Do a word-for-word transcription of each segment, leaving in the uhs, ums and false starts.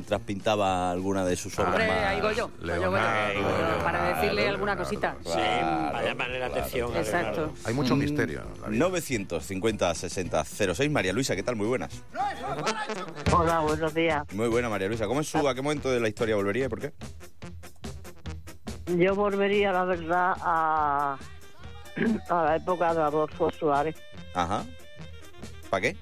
mientras pintaba alguna de sus obras Hombre, más... ahí voy yo, voy yo, voy yo, para decirle alguna cosita. Sí, para llamarle la atención. Exacto. Hay mucho misterio. novecientos cincuenta sesenta cero seis. María Luisa, ¿qué tal? Muy buenas. Hola, buenos días. Muy buena, María Luisa. ¿Cómo es su, a qué momento de la historia volvería y por qué? Yo volvería, la verdad, a, a la época de Adolfo Suárez. Ajá. ¿Para qué?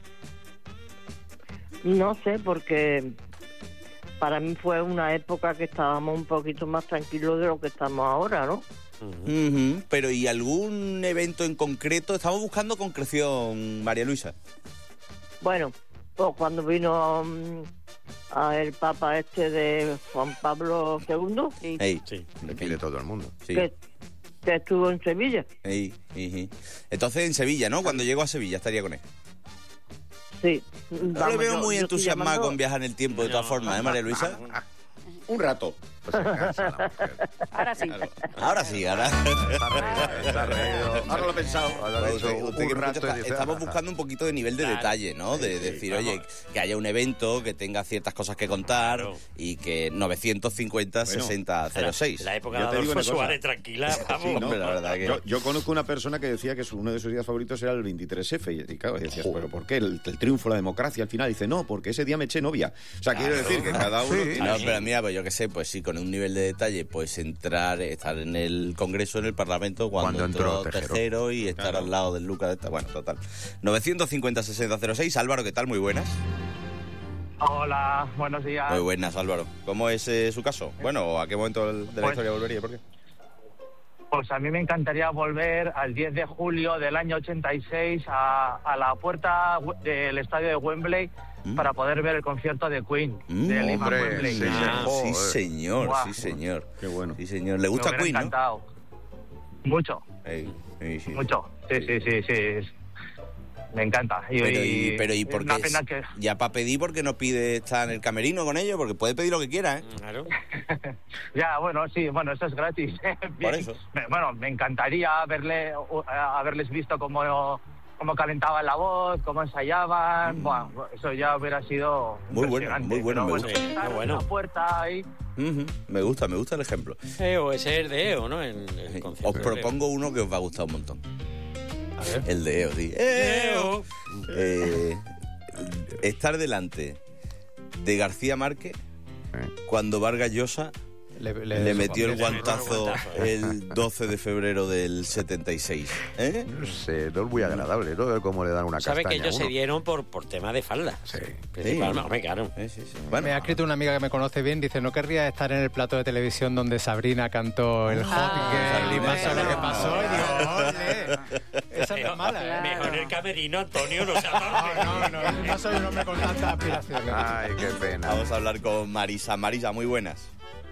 No sé, porque para mí fue una época que estábamos un poquito más tranquilos de lo que estamos ahora, ¿no? Uh-huh. Pero ¿y algún evento en concreto? Estamos buscando concreción, María Luisa. Bueno, pues cuando vino um, a el Papa este de Juan Pablo segundo, Sí. Ey, Sí. Le pide todo el mundo. sí. que, que estuvo en Sevilla. Ey, iji. Entonces en Sevilla, ¿no? Cuando llego a Sevilla estaría con él. Sí. No Vamos, le veo yo- muy yo estoy entusiasmada llamando- con viajar en el tiempo, de todas No. formas, ¿eh, María Luisa? Un rato. Pues se cansa la mujer. Ahora sí. Ahora sí, ahora. Está reído, está reído. Ahora lo he pensado. Ahora lo he Usted- dicho usted un que rato escucha, y dice, estamos "Ah, buscando un poquito de nivel de Claro. detalle, ¿no? De Sí, decir, vamos. oye, que haya un evento, que tenga ciertas cosas que contar Claro. y que novecientos cincuenta sesenta cero seis. La época Yo de te digo Adolfo una cosa. Suárez, tranquila, vamos. Sí, hombre, la verdad que... Yo, yo conozco una persona que decía que su- uno de sus días favoritos era el veintitrés efe. Y, y claro, y decías, ¿pero por qué? El, el triunfo, la democracia, al final. Dice, no, porque ese día me eché novia. O sea, quiero decir que cada uno... Sí. tiene- No, pero mira, pues yo qué sé, pues sí, con un nivel de detalle, pues entrar, estar en el Congreso, en el Parlamento, cuando, Cuando entró entró Tejero. Tejero y estar Claro. al lado del Lucas de esta. Bueno, total. novecientos cincuenta sesenta cero seis. Álvaro, ¿qué tal? Muy buenas. Hola, buenos días. Muy buenas, Álvaro. ¿Cómo es eh, su caso? Bueno, ¿a qué momento del- de la Pues- historia volvería y por qué? Pues a mí me encantaría volver al diez de julio del año ochenta y seis a, a la puerta we- del estadio de Wembley Mm. para poder ver el concierto de Queen, Mm, de Lima hombre, Wembley. sí, Ah, sí. Sí, Joder. señor, Guau. sí, señor. Qué bueno. Sí, señor. ¿Le Me gusta hubiera Queen, no? encantado. Mucho, Ey, sí, sí. mucho. Sí, sí, sí, sí. es- Me encanta. Y, Pero y, pero ¿y es por una qué? pena que... Ya para pedir, ¿por qué no pide estar en el camerino con ellos? Porque puede pedir lo que quiera, ¿eh? Claro. Ya, bueno, sí, bueno, eso es gratis. Por eso. Me- Bueno, me encantaría haberle, uh, haberles visto cómo, cómo calentaban la voz, cómo ensayaban. Bueno, eso ya hubiera sido Muy bueno, impresionante. muy bueno, Pero me gusta. estar Qué en bueno. la puerta ahí... Ujú. Me gusta, me gusta el ejemplo. E O, ese es el de E O, ¿no? En el Os concierto. propongo uno que os va a gustar un montón. A ver. El de E O, sí. E O. Eh, estar delante de García Márquez cuando Vargas Llosa Le, le metió el le metió el guantazo guantazo, ¿eh? el doce de febrero del setenta y seis. ¿Eh? No sé, no es muy agradable, ¿no? Ver cómo le dan una Sabe castaña que ellos a se uno. dieron por, por tema de falda. Sí. Principalmente, Sí. hombre, claro. Eh, sí, sí. Bueno, Me ha escrito una amiga que me conoce bien, dice, no querría estar en el plato de televisión donde Sabrina cantó el Hot Ah, Girl y pasó lo que pasó. Y digo, Ah. ole, esa no es mala, ¿eh? Mejor el camerino, Antonio, no sea No, no, no, no soy un hombre con tantas aspiraciones. Ay, qué pena. vamos a hablar con Marisa. Marisa, muy buenas.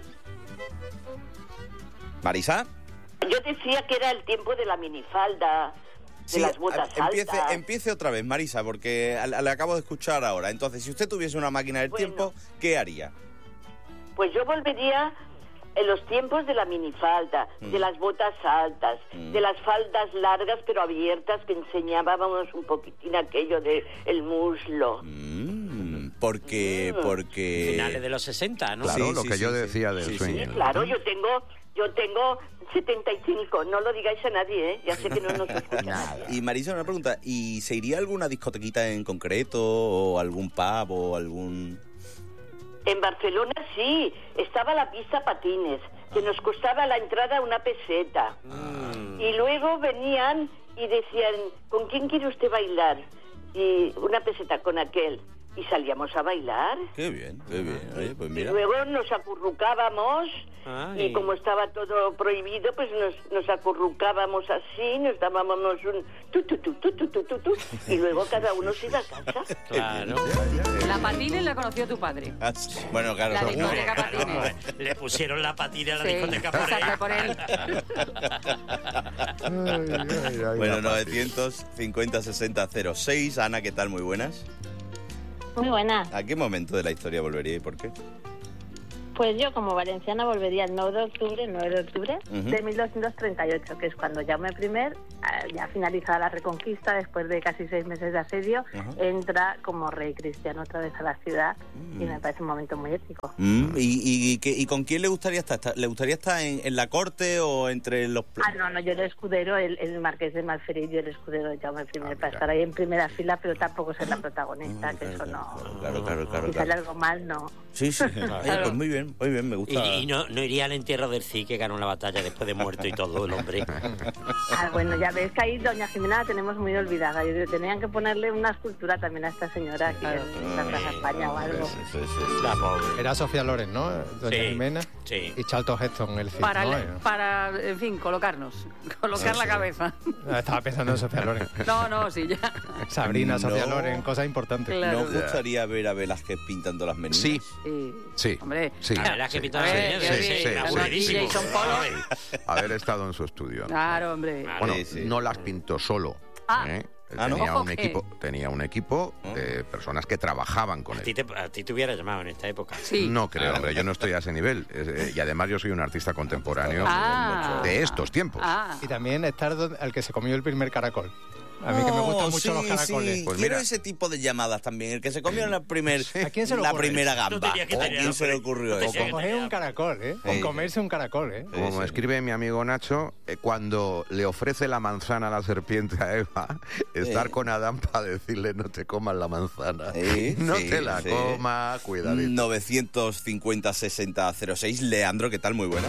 ¿Marisa? Yo decía que era el tiempo de la minifalda, de las botas a- empiece, altas. empiece otra vez, Marisa, porque al- le acabo de escuchar ahora. Entonces, si usted tuviese una máquina del Bueno. tiempo, ¿qué haría? Pues yo volvería en los tiempos de la minifalda, Mm. de las botas altas, Mm. de las faldas largas pero abiertas que enseñábamos un poquitín aquello de el muslo. Mm, porque, Mm. porque... Finales de los sesenta, ¿no? Claro, Sí, lo sí, que sí, yo sí. decía del Sí, sí. sueño. Claro, yo tengo, yo tengo setenta y cinco, no lo digáis a nadie, ¿eh? Ya sé que no nos escucha nadie. Y Marisa, una pregunta, ¿y se iría a alguna discotequita en concreto o algún pub o algún...? En Barcelona sí, estaba la pista patines, que nos costaba la entrada una peseta. Y luego venían y decían, ¿con quién quiere usted bailar? Y una peseta con aquel. Y salíamos a bailar. Qué bien, qué bien. Oye, pues Y mira. luego nos acurrucábamos Ay. y como estaba todo prohibido, pues nos, nos acurrucábamos así, nos dábamos un tu tu tu tu tu tu tu tu, y luego cada uno se iba a casa. Claro. La patines la conoció tu padre. Ah, sí. Bueno, claro. La no. discoteca patines. Le pusieron la patina a la Sí, discoteca por exacto, él. por él. Ay, ay, ay, Bueno, la novecientos cincuenta sesenta cero seis. Ana, ¿qué tal? Muy buenas. Muy buena. ¿A qué momento de la historia volvería y por qué? Pues yo, como valenciana, volvería el nueve de octubre, el nueve de octubre Ujú. de mil doscientos treinta y ocho, que es cuando Jaume I, ya finalizada la Reconquista, después de casi seis meses de asedio, Ajá. entra como rey cristiano otra vez a la ciudad, y me parece un momento muy épico. Mm, ¿Y, y, y, qué- y con quién le gustaría estar? ¿Está- ¿Le gustaría estar en, en la corte o entre los... pla- Ah, no, no, yo el escudero, el, el marqués de Malferillo, el escudero de Jaume I, para estar ahí en primera fila, pero tampoco ser la protagonista, que eso no... Claro, claro, claro. Si sale claro. algo mal, no. Sí, sí. Oye, pues muy bien, muy bien, me Y, gusta. y no, no iría al entierro del Cid, que ganó la batalla después de muerto y todo el hombre. Ah, bueno, ya ves que ahí doña Jimena la tenemos muy olvidada. Yo digo, tenían que ponerle una escultura también a esta señora aquí en la Plaza España o algo. Sí, sí, sí. La pobre. Era Sofía Loren, ¿no? Doña Sí, Jimena. sí. Y Charlton Heston, el Cid, Para, ¿no? el- para, en fin, colocarnos. Colocar Sí, la sí. cabeza. Ah, Estaba pensando en Sofía Loren. No, no, sí, ya. Sabrina, Sofía No. Loren, cosas importantes. Claro. ¿No os gustaría ver a Velázquez pintando las meninas? Sí, Sí. sí. Hombre. Sí. La verdad es que sí. pintaba A la ver, señora, qué sí, bien. sí, Claro, aburridísimo. aquí Jason Polo. Haber estado en su estudio. Claro, hombre. Claro. Bueno, Sí, sí. no las pintó solo. Ah. ¿eh? Él Ah, ¿no? tenía, Ojo un que- equipo, tenía un equipo de personas que trabajaban con A él. ti, te, a ti te hubiera llamado en esta época. Sí. No creo, hombre, yo no estoy a ese nivel. Es, eh, y además yo soy un artista contemporáneo Ah. de estos tiempos. Ah. Y también estar donde- al que se comió el primer caracol. A mí que me gustan Oh, mucho sí, los caracoles. sí. Pues Quiero mira. ese tipo de llamadas también. El que se comió en la, primer, ¿A quién se le la ocurre? primera Tú gamba. tenías que ¿A tener quién se le hambre. ocurrió Tú eso? tenías O coger un caracol, ¿eh? O Sí. comerse un caracol, ¿eh? Como Sí, me sí. escribe mi amigo Nacho, eh, cuando le ofrece la manzana a la serpiente a Eva, estar Sí. con Adán para decirle no te comas la manzana. Sí, no sí, te la sí. comas, cuidadito. novecientos cincuenta sesenta cero seis. Leandro, ¿qué tal? Muy buena.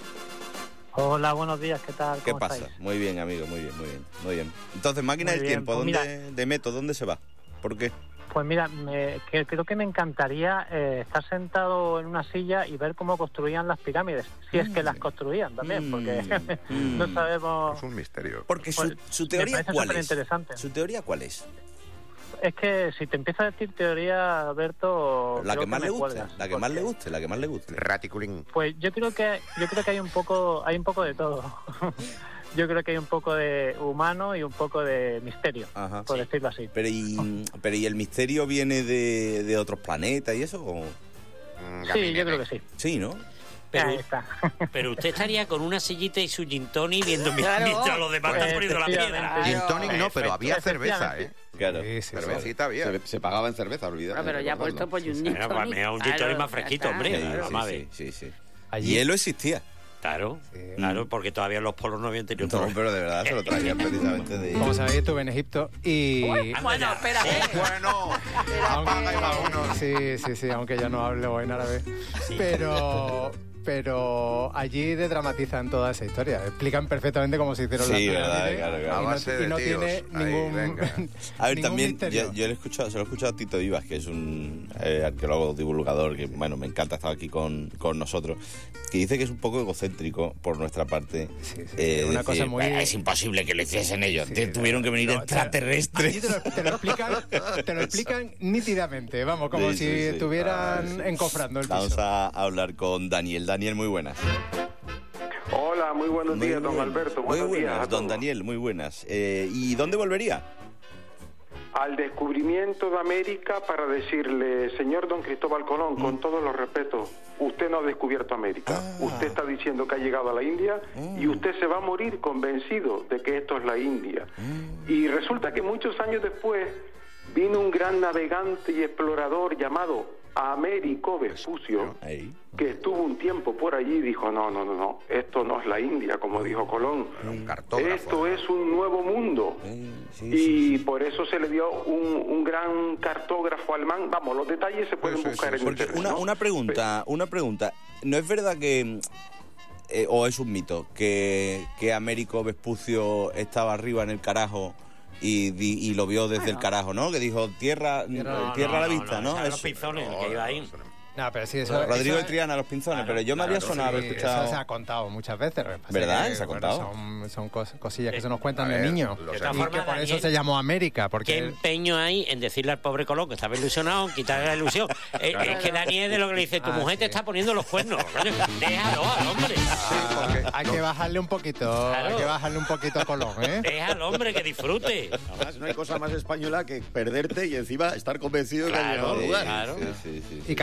Hola, buenos días, ¿qué tal? ¿Qué ¿Cómo pasa? estáis? Muy bien, amigo, muy bien, muy bien. Muy bien. Entonces, máquina Muy del bien, tiempo, pues ¿dónde, mira. de Meto, ¿dónde se va? ¿Por qué? Pues mira, me- que, creo que me encantaría eh, estar sentado en una silla y ver cómo construían las pirámides, si es que las construían también, porque Mm. no sabemos... Es un misterio. Porque su, Pues, su me teoría parece cuál es. superinteresante. ¿Su teoría cuál es? Es que si te empiezo a decir teoría, Alberto, La creo que más me le guste, cuelgas, la que más le porque- guste, la que más le guste. Raticulín. Pues yo creo que yo creo que hay un poco hay un poco de todo. Yo creo que hay un poco de humano y un poco de misterio, Ajá. por decirlo así. Pero y, pero ¿y el misterio viene de, de otros planetas y eso? ¿O? Sí, yo creo que sí. Sí, ¿no? Pero, Ahí está. pero usted estaría con una sillita y su gin tonic viendo mi- Claro. mientras los demás están poniendo la piedra. Gin tonic no, pero había cerveza, ¿eh? Claro. Sí, sí, sí. Cervecita había. Se, se pagaba en cerveza, olvídate. Bueno, pero ya recordadlo. puesto pues un Bueno, gin pues tonic. mira, un gin tonic Claro, más ya fresquito, está. hombre. Sí, Vamos a sí, ver. sí, sí, sí. Allí- Hielo existía. Claro, claro, porque todavía los polos no habían tenido No, todo. pero de verdad se lo traían precisamente de... Como sabéis, estuve en Egipto y... Bueno, espérate. Bueno, apaga y vámonos. Sí, sí, sí, aunque yo no hablo en árabe. Pero... Pero allí desdramatizan toda esa historia. Explican perfectamente cómo se hicieron Sí, las verdad, pirámides. claro, claro. Y A no, base de y no tíos. tiene Ahí, ningún, venga. A ver, ningún también, misterio. yo, yo le he escuchado, se lo he escuchado a Tito Vivas, que es un eh, arqueólogo divulgador que, bueno, me encanta estar aquí con, con nosotros, que dice que es un poco egocéntrico por nuestra parte. Sí, sí, eh, una decir, cosa muy- "Eh, es imposible que lo hiciesen ellos, Sí, te- tuvieron que venir no, extraterrestres. Allí te lo, te lo explican, te lo explican nítidamente, vamos, como Sí, si sí, sí. estuvieran Ah, sí. encofrando el piso. Vamos a hablar con Daniel. Daniel, muy buenas. Hola, muy buenos Muy días, don buenas. Alberto. Muy Buenos días a buenas, don todos. Daniel, muy buenas. Eh, ¿Y dónde volvería? Al descubrimiento de América para decirle, señor don Cristóbal Colón, Mm. con todos los respetos, usted no ha descubierto América. Ah. Usted está diciendo que ha llegado a la India y Mm. usted se va a morir convencido de que esto es la India. Y resulta que muchos años después vino un gran navegante y explorador llamado Américo Vespucio, Ahí. que estuvo un tiempo por allí y dijo, no, no, no, no, esto no es la India, como dijo Colón. Un cartógrafo. Esto es un nuevo mundo. Eh, sí, Y sí, sí. por eso se le dio un, un gran cartógrafo alemán. Vamos, los detalles se pueden Sí, sí, buscar sí, en Porque internet, una, ¿no? una pregunta, una pregunta. ¿No es verdad que, eh, o es un mito, que, que Américo Vespucio estaba arriba en el carajo y, di- y lo vio desde el carajo, ¿no? Que dijo, tierra, tierra, No, no, a la no, vista, ¿no? eran los Eso- pinzones, el que iba ahí. No, pero sí, eso, Rodrigo eso- de Triana, los pinzones, Claro, pero yo me había claro, sonado sí, haber escuchado... eso se ha contado muchas veces. lo que pasa ¿Verdad? es que, ¿Se ha bueno, contado? son son cos- cosillas que se nos cuentan A de ver, niños. los Y De todas que formas, por eso Daniel, se llamó América, ¿Qué porque... empeño hay en decirle al pobre Colón que estaba ilusionado, en quitarle la ilusión? Eh, Es que Daniel de lo que le dice, tu Ah, mujer sí. te está poniendo los cuernos. Coño, déjalo al hombre. Ah, hay que bajarle un poquito, Claro. hay que bajarle un poquito a Colón, ¿eh? Deja al hombre que disfrute. Además, no hay cosa más española que perderte y encima estar convencido de que has llegado al lugar. claro. Sí, sí, sí, sí. Y cascarle el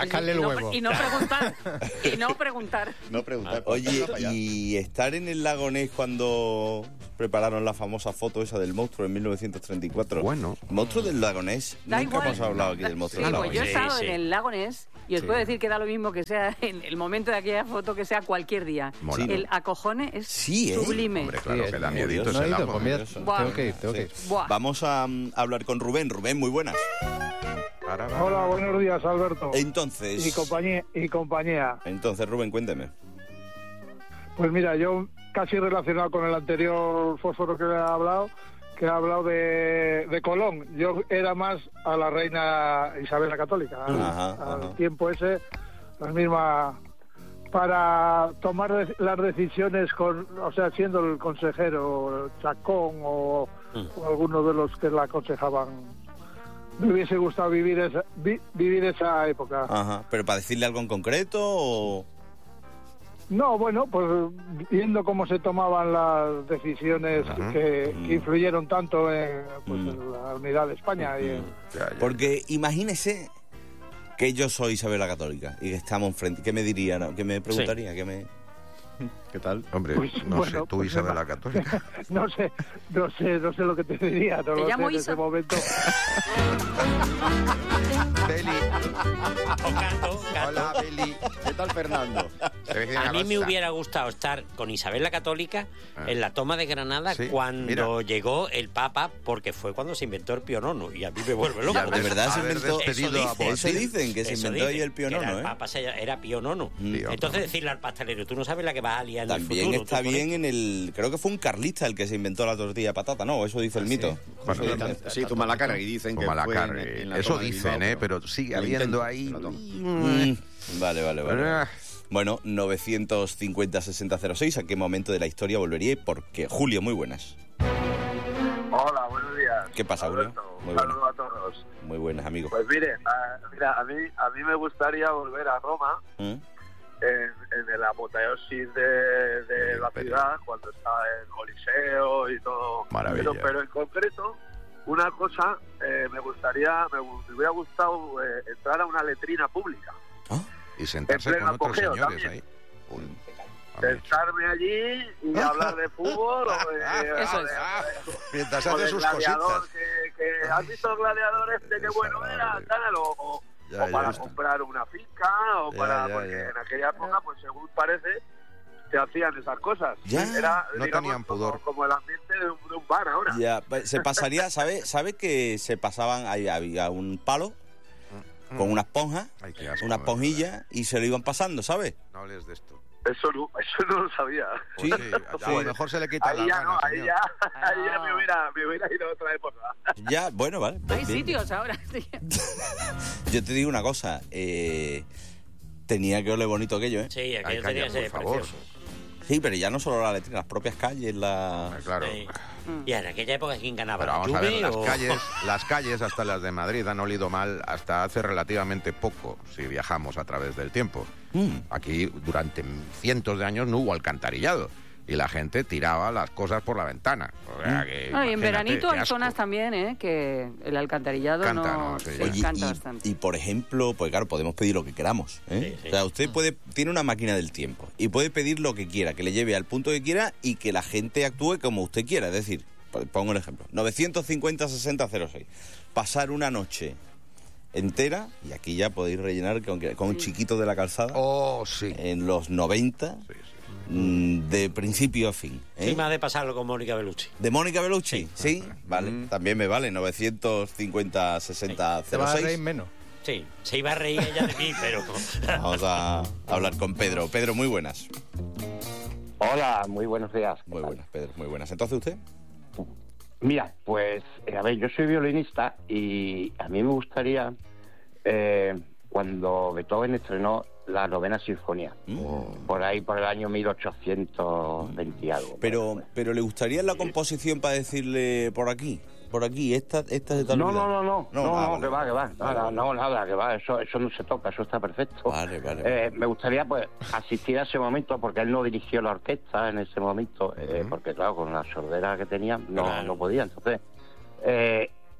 no, huevo. y no preguntar. Y no preguntar. No preguntar. Oye, y estar en el lago Ness cuando prepararon la famosa foto esa del monstruo en mil novecientos treinta y cuatro. Bueno. Monstruo del lago Ness. Da Nunca igual. hemos hablado aquí del monstruo Sí, del lago pues yo he Ness. estado Sí, en sí. el lago Ness y os Sí. puedo decir que da lo mismo que sea en el momento de aquella foto que sea cualquier día. Mola. El acojone es Sí, ¿eh? sublime. Hombre, claro Sí, que da es miedito No ese he ido, lago. pues mira, Eso. Buah. tengo que ir, tengo que ir. Sí. Buah. Vamos a mm, hablar con Rubén. Rubén, muy buenas. Hola, buenos días, Alberto. Entonces... Y compañía, y compañía. Entonces, Rubén, cuénteme. Pues mira, yo casi relacionado con el anterior fósforo que he hablado, que ha hablado de, de Colón. Yo era más a la reina Isabel la Católica, al, Ajá, al ajá. tiempo ese, la misma para tomar de- las decisiones con, o sea, siendo el consejero Chacón o, o alguno de los que la aconsejaban. Me hubiese gustado vivir esa, vi- vivir esa época. Ajá. ¿Pero para decirle algo en concreto o...? No, bueno, pues viendo cómo se tomaban las decisiones Ajá. que, Mm. que influyeron tanto en, pues, Mm. en la unidad de España. Y en- Porque imagínese que yo soy Isabel la Católica y que estamos enfrente. ¿Qué me diría? no? ¿Qué me preguntaría? ¿Qué me...? ¿Qué tal? Hombre, Pues, no bueno, sé, tú pues Isabel nada. la Católica. no sé, no sé, no sé lo que te diría, no Te lo sé llamo en Isa. ese momento. Beli. Hola, Beli. ¿Qué tal, Fernando? A mí me hubiera gustado estar con Isabel la Católica Ah. en la toma de Granada Sí, cuando llegó el Papa, porque fue cuando se inventó el Pío Nono, y a mí me vuelve loco. Ya, de verdad se Haber inventó... despedido a Eso dicen, Boabdil. eso dicen, que se Eso inventó ahí dicen, el Pío que era Nono, el ¿eh? Papa se- era Pío Nono. Pío Entonces Nono. decirle al pastelero, tú no sabes la que vas a liar en el También futuro. está tú con bien esto. en el... Creo que fue un carlista el que se inventó la tortilla de patata, ¿no? Eso dice el mito. Bueno, Eso no, dice. Sí, Zumalacárregui dicen que Como fue la en, carne. en la Eso toma de dicen, Bilbao, ¿eh? Pero sigue el habiendo intento ahí... de la toma. Mm, Vale, vale, vale. Ah. Bueno, novecientos cincuenta sesenta cero seis, ¿a qué momento de la historia volvería y por qué? Julio, muy buenas. Hola, buenos días. ¿Qué pasa, Julio? Alberto, Muy un buenas. saludo a todos. Muy buenas, amigo. Pues mire, a, mira, a mí a mí me gustaría volver a Roma ¿Mm? en, en el apoteosis de, de la ciudad, cuando estaba el Coliseo y todo. Maravilla. Pero, pero en concreto, una cosa, eh, me gustaría, me, gu- me hubiera gustado eh, entrar a una letrina pública. Y sentarse En con pleno otros apogeo señores también. ahí. Uy, Sentarme allí y hablar de fútbol o de, Eso o de- es. Mientras o hace de sus gladiador, cositas. que, que has visto el gladiador este, qué bueno era, tal, o, o- Ya, o ya para está. comprar una finca, o Ya, para, ya, porque ya. en aquella época, pues según parece, se hacían esas cosas. Ya, Era, no digamos, tenían pudor. Como, como el ambiente de un, de un bar ahora. Ya, pa- se pasaría, ¿sabe, sabe que se pasaban, ahí había un palo con una esponja, Ay, qué asco, una de esponjilla y se lo iban pasando, ¿sabes? No hables de esto. Eso no, eso no lo sabía. Sí. A lo mejor se le quita Ahí la ya no, gana, ahí señor. ya, ahí ya me hubiera, me hubiera ido a otra época. Ya, bueno, vale. Hay bien. sitios ahora. sí. Yo te digo una cosa, eh, tenía que oler bonito aquello, ¿eh? Sí, Ay, aquello calla, tenía que por ser favor. precioso. Sí, pero ya no solo la letrina, las propias calles, la... Ah, Claro. Sí. Y en aquella época, ¿quién ganaba? Pero ¿La vamos a ver, Juve las o- calles, las calles, hasta las de Madrid, han olido mal hasta hace relativamente poco, si viajamos a través del tiempo. Mm. Aquí, durante cientos de años, no hubo alcantarillado. Y la gente tiraba las cosas por la ventana. O sea, que, No, y en imagínate, veranito qué hay asco. zonas también, ¿eh? Que el alcantarillado Canta, no... ¿no? Sí, sí, ya. Oye, canta y, bastante. y, por ejemplo, pues claro, podemos pedir lo que queramos, ¿eh? Sí, sí. O sea, usted puede tiene una máquina del tiempo y puede pedir lo que quiera, que le lleve al punto que quiera y que la gente actúe como usted quiera. Es decir, po- pongo un ejemplo, novecientos cincuenta sesenta cero seis. Pasar una noche entera, y aquí ya podéis rellenar con, con un chiquito de la calzada, Oh, sí. en los noventa, Sí, sí. mm, de principio a fin. ¿eh? Sí, más de pasarlo con Mónica Bellucci. ¿De Mónica Bellucci? Sí, vale, también me vale, novecientos cincuenta sesenta Te cero vas a reír seis. menos. Sí, se iba a reír ella de mí, pero... Vamos a hablar con Pedro. Pedro, muy buenas. Hola, muy buenos días. Muy buenas, Pedro, muy buenas. ¿Entonces usted? Mira, pues, eh, a ver, yo soy violinista y a mí me gustaría, eh, cuando Beethoven estrenó la novena sinfonía, Mm. por ahí por el año mil ochocientos veinte y algo. Pero, pero ¿le gustaría la composición para decirle por aquí? Por aquí, esta, esta de tal No, unidad? no, no, no, no, ah, no, vale. que va, que va, Vale, nada, vale. no, nada, que va, eso, eso no se toca, eso está perfecto. Vale, vale. Eh, me gustaría, pues, asistir a ese momento, porque él no dirigió la orquesta en ese momento, eh, porque, claro, con la sordera que tenía, no, Claro. no podía, entonces, eh,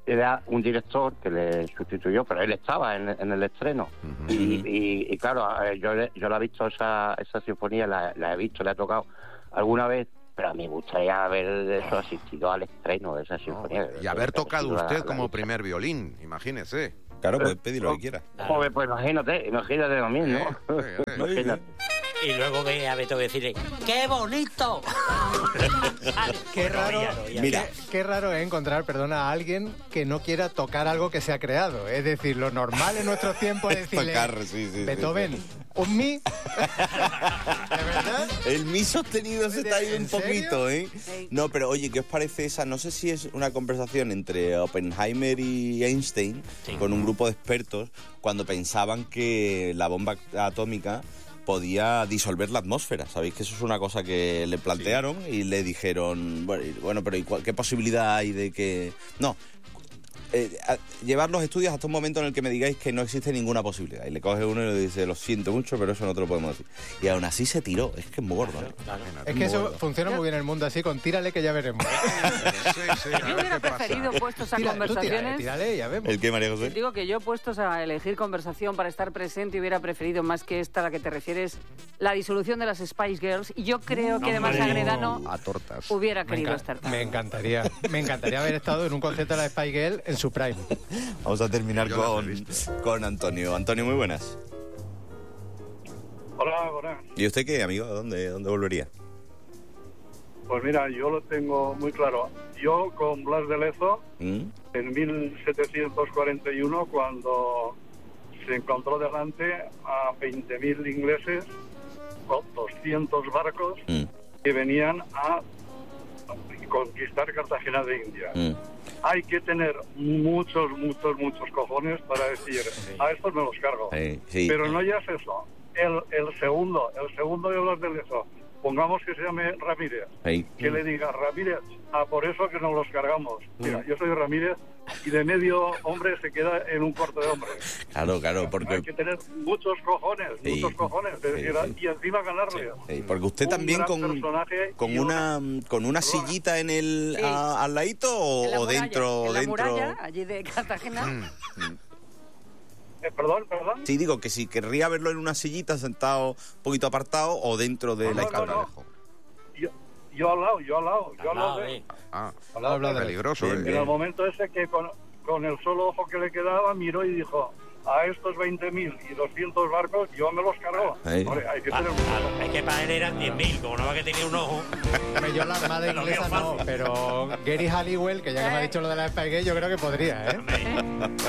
era un director que le sustituyó, pero él estaba en, en el estreno. Uh-huh. y, y, y claro, yo, yo la he visto, esa, esa sinfonía, la, la he visto, la he tocado alguna vez, pero a mí me gustaría haber eso asistido al estreno de esa sinfonía. No, y haber tocado usted la, como la primer violín, imagínese. Claro, pues pedir lo que quiera. Joder, pues imagínate, imagínate lo mismo. Eh, eh, eh. Imagínate. Y luego ve a Beethoven decirle, ¡qué bonito! Qué raro, Mira. Qué, qué raro es encontrar, perdona, a alguien que no quiera tocar algo que se ha creado. Es decir, lo normal en nuestros tiempos es decirle, tocar, sí, sí, Beethoven, sí, sí. un mi. ¿De verdad? El mi sostenido se está yendo un poquito, ¿eh? Sí. No, pero oye, ¿qué os parece esa? No sé si es una conversación entre Oppenheimer y Einstein, sí, con un grupo de expertos, cuando pensaban que la bomba atómica podía disolver la atmósfera. Sabéis que eso es una cosa que le plantearon, sí, y le dijeron, bueno, bueno pero ¿qué posibilidad hay de que...? No, eh, a, llevar los estudios hasta un momento en el que me digáis que no existe ninguna posibilidad. Y le coge uno y le dice, lo siento mucho, pero eso no te lo podemos decir. Y aún así se tiró. Es que es muy gordo, ¿eh? Claro, claro. Es que eso gordo. Funciona muy bien en el mundo así, con tírale que ya veremos. Sí, sí, yo hubiera preferido puestos a Tira, conversaciones... Tírale, tírale, ya vemos. ¿El qué, María José? Digo que yo puestos a elegir conversación para estar presente hubiera preferido más que esta a la que te refieres, la disolución de las Spice Girls. Y yo creo que además Agredano a tortas. hubiera querido estar también. Me encantaría. Me encantaría haber estado en un concierto de la Spice Girl en su prime. Vamos a terminar con, con Antonio. Antonio, muy buenas. Hola, buenas. ¿Y usted qué, amigo? ¿A dónde, dónde volvería? Pues mira, yo lo tengo muy claro. Yo con Blas de Lezo, ¿Mm? en mil setecientos cuarenta y uno, cuando se encontró delante a veinte mil ingleses con doscientos barcos ¿Mm? que venían a conquistar Cartagena de India. ¿Mm? Hay que tener muchos, muchos, muchos cojones para decir, a estos me los cargo. Sí, sí. Pero no ya es eso. El, el segundo, el segundo de Blas de Lezo, pongamos que se llame Ramírez, sí, que le diga, Ramírez, a por eso que nos los cargamos. Mira, yo soy Ramírez y de medio hombre se queda en un cuarto de hombre. Claro, claro, porque... Hay que tener muchos cojones, sí, muchos cojones, de decir, sí, sí. y encima ganarle. Sí, sí, porque usted también con, con una con una sillita en el sí. a, al ladito o, o dentro... En la dentro... muralla, allí de Cartagena. Eh, perdón, perdón. Sí, digo que si querría verlo en una sillita sentado un poquito apartado o dentro de no, la no, izquierda. No, no. Yo, yo al lado, yo al lado, yo al lado de... Ah, al lado habla de peligroso. En el momento ese que con, con el solo ojo que le quedaba miró y dijo, a estos veinte mil y doscientos barcos yo me los cargo. Hombre, hay que ah, tener... ah, es que para él eran diez mil, como no va que tenía un ojo. Yo la armada inglesa no, pero Gary Halliwell, que ya que me ha dicho lo de la Spice Girl, yo creo que podría, ¿eh?